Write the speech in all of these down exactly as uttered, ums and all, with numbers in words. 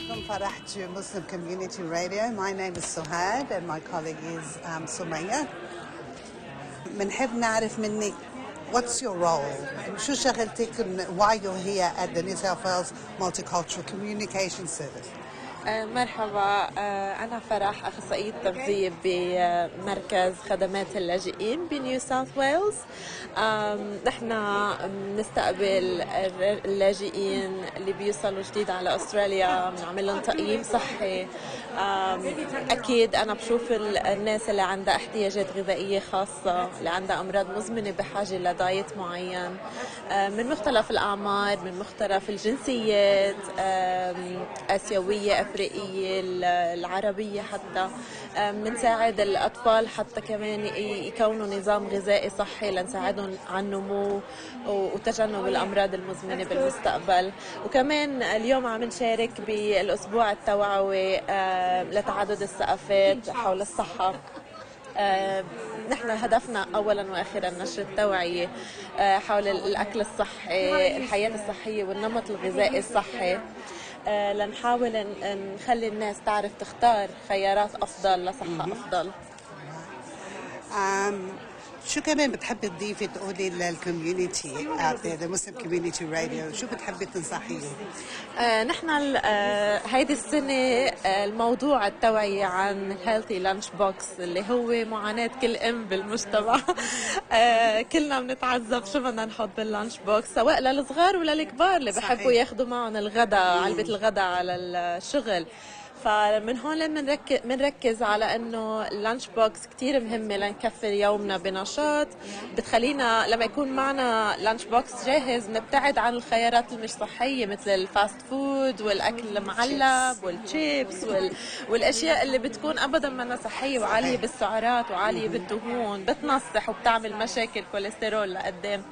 Welcome Farah to Muslim Community Radio. My name is Suhad and my colleague is um, Sumaya. بنحب نعرف منك what's your role? شو شغلتك why you're here at the New South Wales Multicultural Communication Service? مرحبا، أنا فرح، أخصائية تغذية بمركز خدمات اللاجئين بنيو ساوث ويلز. نحن نستقبل اللاجئين اللي بيوصلوا جديد على أستراليا، بنعمل لهم تقييم صحي. أكيد أنا بشوف الناس اللي عندها احتياجات غذائية خاصة، اللي عندها أمراض مزمنة بحاجة لدايت معين، من مختلف الأعمار، من مختلف الجنسيات، آسيوية، أفريقية، العربية حتى. بنساعد الأطفال حتى كمان يكونوا نظام غذائي صحي لنساعدهم على النمو وتجنب الأمراض المزمنة بالمستقبل. وكمان اليوم عم نشارك بالأسبوع التوعوي لتعدد الثقافات حول الصحة. آه، نحن هدفنا أولا وأخيرا نشر التوعية آه، حول الأكل الصحي، الحياة الصحية والنمط الغذائي الصحي، آه، لنحاول نخلي الناس تعرف تختار خيارات أفضل لصحة أفضل. um, شو كمان بتحبي تضيفي تقولي للكوميونتي out there, the Muslim Community Radio؟ شو بتحبي تنصحيهم؟ آه نحن آه هيدي السنة آه الموضوع التوعية عن healthy lunch box اللي هو معاناة كل أم بالمجتمع. آه كلنا بنتعذب شو بدنا نحط باللانش بوكس، سواء للصغار ولا للكبار اللي بحبوا ياخدوا معهم الغداء، علبة الغداء على الشغل. فمن هون بنركز بنركز على انه اللانش بوكس كتير مهمه لنكفي يومنا بنشاط. بتخلينا لما يكون معنا لانش بوكس جاهز نبتعد عن الخيارات المش صحيه مثل الفاست فود والاكل المعلب والشيبس وال... والاشياء اللي بتكون ابدا ما صحيه وعاليه بالسعرات وعاليه بالدهون، بتنصح وبتعمل مشاكل كوليسترول لقدام.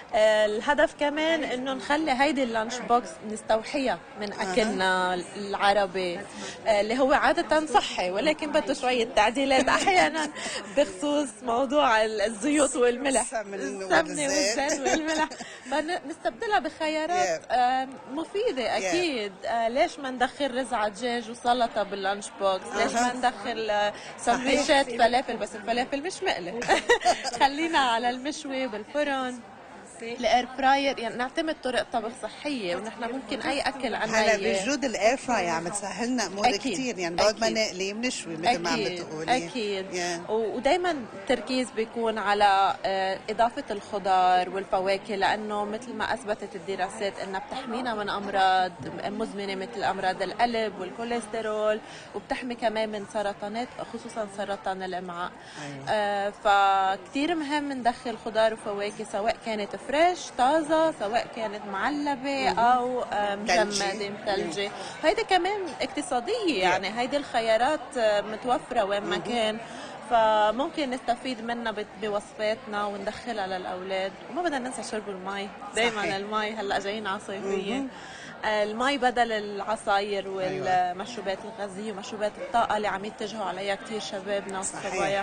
الهدف كمان انه نخلي هيدي اللانش بوكس نستوحيها من اكلنا العربي اللي هو عادة صحي، ولكن بده شوية تعديلات احيانا بخصوص موضوع الزيوت والملح، السمنة والزيت والملح، فنستبدلها بخيارات مفيدة. اكيد ليش ما ندخل رزعة دجاج وسلطة باللانش بوكس؟ ليش ما ندخل سندويشات فلافل؟ بس الفلافل مش مقلي. خلينا على المشوي بالفرن، الاير فراير، يعني نعتمد طرق طبخ صحيه. ونحن ممكن اي اكل عنا هلا بوجود الاير فراير عم تسهلنا امور كثير، يعني بعد ما نقلي بنشوي مثل ما عم بتقولي. اكيد yeah. ودائما التركيز بيكون على اضافه الخضار والفواكه، لانه مثل ما اثبتت الدراسات انها بتحمينا من امراض مزمنه مثل امراض القلب والكوليسترول، وبتحمي كمان من سرطانات خصوصا سرطان الامعاء. أيوة. آه فكتير مهم ندخل خضار وفواكه، سواء كانت فريش طازة، سواء كانت معلبة أو مجمدة مثلجة. هيدا كمان اقتصادية، يعني هيدي الخيارات متوفرة وين ما كان، فممكن نستفيد منها بوصفاتنا وندخلها للأولاد. وما بدنا ننسى شرب المي، دايما المي هلأ جايين على صيفية، المي بدل العصاير والمشروبات الغازية ومشروبات الطاقة اللي عم يتجهوا عليها كتير شبابنا وصبايا.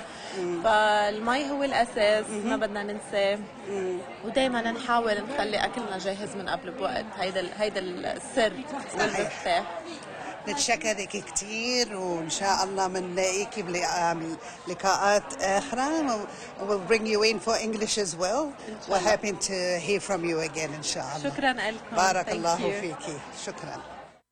فالمي هو الأساس، ما بدنا ننساه، ودايما نحاول نخلي أكلنا جاهز من قبل بوقت. هيدا هيدا السر والمفتاح. نتشكرك كثير، وإن شاء الله بنلاقيكي بلقاءات أخرى. We'll bring you in for English as well. We're happy to hear from you again إن شاء الله. شكرا لكم. بارك الله فيكي. شكرا.